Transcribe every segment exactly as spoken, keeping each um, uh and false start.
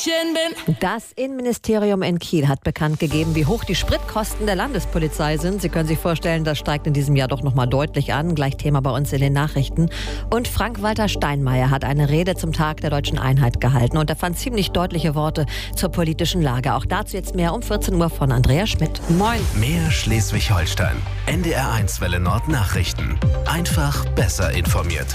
Mädchen bin. Das Innenministerium in Kiel hat bekannt gegeben, wie hoch die Spritkosten der Landespolizei sind. Sie können sich vorstellen, das steigt in diesem Jahr doch noch mal deutlich an. Gleich Thema bei uns in den Nachrichten. Und Frank-Walter Steinmeier hat eine Rede zum Tag der deutschen Einheit gehalten. Und er fand ziemlich deutliche Worte zur politischen Lage. Auch dazu jetzt mehr um vierzehn Uhr von Andrea Schmidt. Moin. Mehr Schleswig-Holstein. N D R eins Welle Nord Nachrichten. Einfach besser informiert.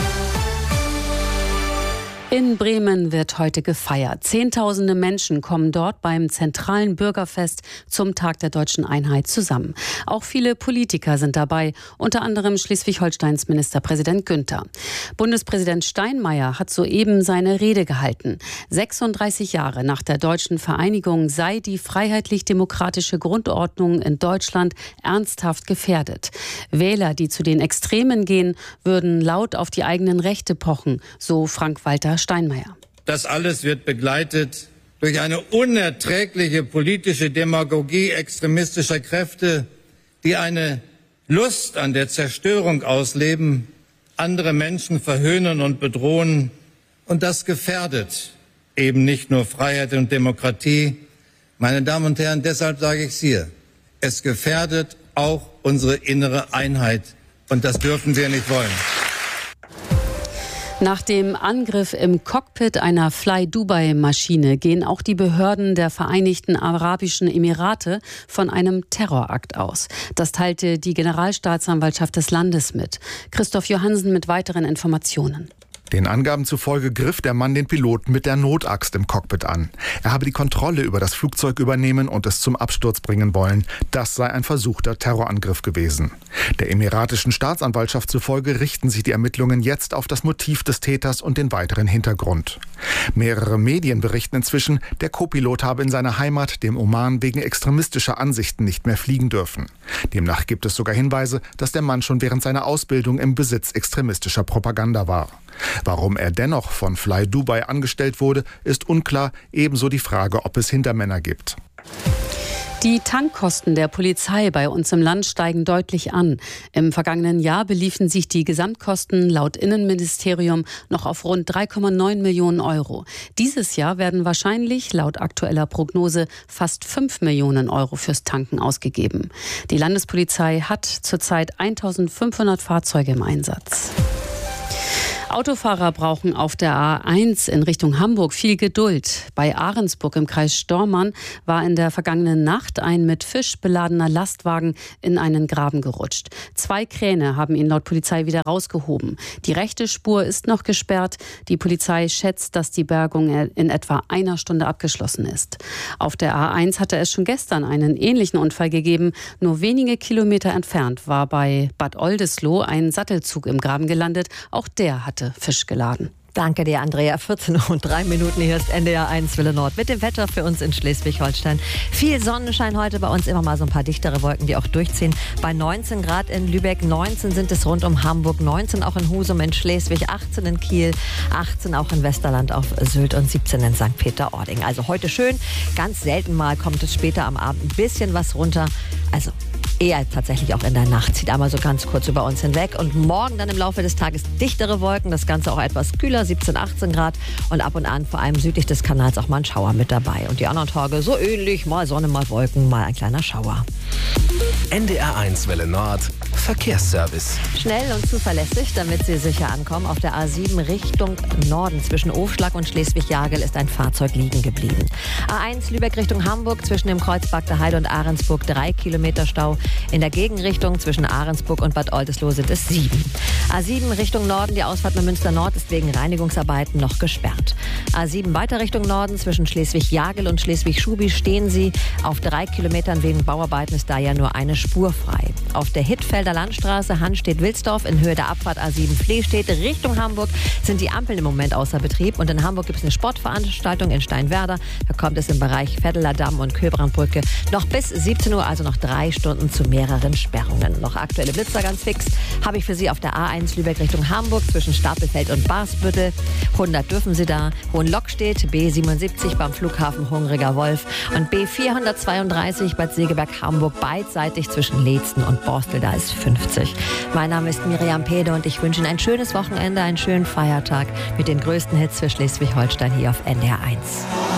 In Bremen wird heute gefeiert. Zehntausende Menschen kommen dort beim zentralen Bürgerfest zum Tag der deutschen Einheit zusammen. Auch viele Politiker sind dabei, unter anderem Schleswig-Holsteins Ministerpräsident Günther. Bundespräsident Steinmeier hat soeben seine Rede gehalten. sechsunddreißig Jahre nach der deutschen Vereinigung sei die freiheitlich-demokratische Grundordnung in Deutschland ernsthaft gefährdet. Wähler, die zu den Extremen gehen, würden laut auf die eigenen Rechte pochen, so Frank-Walter Steinmeier. Das alles wird begleitet durch eine unerträgliche politische Demagogie extremistischer Kräfte, die eine Lust an der Zerstörung ausleben, andere Menschen verhöhnen und bedrohen. Und das gefährdet eben nicht nur Freiheit und Demokratie. Meine Damen und Herren, deshalb sage ich es hier. Es gefährdet auch unsere innere Einheit. Und das dürfen wir nicht wollen. Nach dem Angriff im Cockpit einer Fly-Dubai-Maschine gehen auch die Behörden der Vereinigten Arabischen Emirate von einem Terrorakt aus. Das teilte die Generalstaatsanwaltschaft des Landes mit. Christoph Johansen mit weiteren Informationen. Den Angaben zufolge griff der Mann den Piloten mit der Notaxt im Cockpit an. Er habe die Kontrolle über das Flugzeug übernehmen und es zum Absturz bringen wollen. Das sei ein versuchter Terrorangriff gewesen. Der emiratischen Staatsanwaltschaft zufolge richten sich die Ermittlungen jetzt auf das Motiv des Täters und den weiteren Hintergrund. Mehrere Medien berichten inzwischen, der Co-Pilot habe in seiner Heimat, dem Oman, wegen extremistischer Ansichten nicht mehr fliegen dürfen. Demnach gibt es sogar Hinweise, dass der Mann schon während seiner Ausbildung im Besitz extremistischer Propaganda war. Warum er dennoch von Fly Dubai angestellt wurde, ist unklar, ebenso die Frage, ob es Hintermänner gibt. Die Tankkosten der Polizei bei uns im Land steigen deutlich an. Im vergangenen Jahr beliefen sich die Gesamtkosten laut Innenministerium noch auf rund drei Komma neun Millionen Euro. Dieses Jahr werden wahrscheinlich laut aktueller Prognose fast fünf Millionen Euro fürs Tanken ausgegeben. Die Landespolizei hat zurzeit eintausendfünfhundert Fahrzeuge im Einsatz. Autofahrer brauchen auf der A eins in Richtung Hamburg viel Geduld. Bei Ahrensburg im Kreis Stormarn war in der vergangenen Nacht ein mit Fisch beladener Lastwagen in einen Graben gerutscht. Zwei Kräne haben ihn laut Polizei wieder rausgehoben. Die rechte Spur ist noch gesperrt. Die Polizei schätzt, dass die Bergung in etwa einer Stunde abgeschlossen ist. Auf der A eins hatte es schon gestern einen ähnlichen Unfall gegeben. Nur wenige Kilometer entfernt war bei Bad Oldesloe ein Sattelzug im Graben gelandet. Auch der hatte Fisch geladen. Danke dir, Andrea. vierzehn Uhr und drei Minuten. Hier ist N D R eins Welle Nord mit dem Wetter für uns in Schleswig-Holstein. Viel Sonnenschein heute, bei uns immer mal so ein paar dichtere Wolken, die auch durchziehen. Bei neunzehn Grad in Lübeck, neunzehn sind es rund um Hamburg, neunzehn auch in Husum in Schleswig, achtzehn in Kiel, achtzehn auch in Westerland auf Sylt und siebzehn in Sankt Peter-Ording. Also heute schön. Ganz selten mal kommt es später am Abend ein bisschen was runter. Also eher tatsächlich auch in der Nacht. Zieht einmal so ganz kurz über uns hinweg. Und morgen dann im Laufe des Tages dichtere Wolken. Das Ganze auch etwas kühler, siebzehn, achtzehn Grad. Und ab und an, vor allem südlich des Kanals, auch mal ein Schauer mit dabei. Und die anderen Tage so ähnlich. Mal Sonne, mal Wolken, mal ein kleiner Schauer. N D R eins Welle Nord Verkehrsservice. Schnell und zuverlässig, damit Sie sicher ankommen. Auf der A sieben Richtung Norden zwischen Ofschlag und Schleswig-Jagel ist ein Fahrzeug liegen geblieben. A eins Lübeck Richtung Hamburg zwischen dem Kreuz Bagde Heide und Ahrensburg drei Kilometer Stau. In der Gegenrichtung zwischen Ahrensburg und Bad Oldesloe sind es sieben. A sieben Richtung Norden, die Ausfahrt nach Münster Nord ist wegen Reinigungsarbeiten noch gesperrt. A sieben weiter Richtung Norden zwischen Schleswig-Jagel und Schleswig-Schubi stehen Sie. Auf drei Kilometern wegen Bauarbeiten ist da ja nur eine Spur frei. Auf der Hittfelder Landstraße Hanstedt-Wilsdorf in Höhe der Abfahrt A sieben Flehstedt Richtung Hamburg sind die Ampeln im Moment außer Betrieb. Und in Hamburg gibt es eine Sportveranstaltung in Steinwerder. Da kommt es im Bereich Vetteler Damm und Köbrandbrücke noch bis siebzehn Uhr, also noch drei Stunden zu mehreren Sperrungen. Noch aktuelle Blitzer ganz fix habe ich für Sie auf der A eins Lübeck Richtung Hamburg zwischen Stapelfeld und Barsbüttel. hundert dürfen Sie da. Hohenlockstedt, B siebenundsiebzig beim Flughafen Hungriger Wolf und B vierhundertzweiunddreißig Bad Segeberg-Hamburg beidseitig zwischen Leetzen und Borstel, da ist fünfzig. Mein Name ist Miriam Pede und ich wünsche Ihnen ein schönes Wochenende, einen schönen Feiertag mit den größten Hits für Schleswig-Holstein hier auf N D R eins.